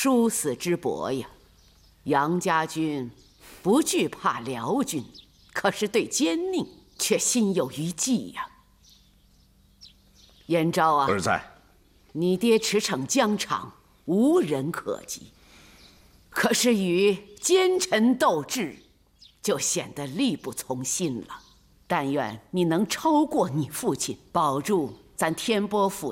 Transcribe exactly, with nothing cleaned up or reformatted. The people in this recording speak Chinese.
殊死之搏呀！杨家军不惧怕辽军，可是对奸佞却心有余悸呀。燕昭啊， 儿在。 你爹驰骋疆场，无人可及，可是与奸臣斗智，就显得力不从心了。但愿你能超过你父亲，保住咱天波府